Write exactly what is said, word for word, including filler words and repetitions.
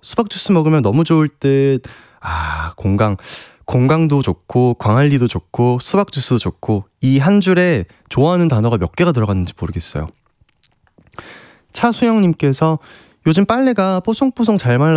수박 주스 먹으면 너무 좋을 듯. 아, 공강. 공강도 좋고 광안리도 좋고 수박 주스도 좋고 이 한 줄에 좋아하는 단어가 몇 개가 들어갔는지 모르겠어요. 차수영님께서 요즘 빨래가 뽀송뽀송 잘 말라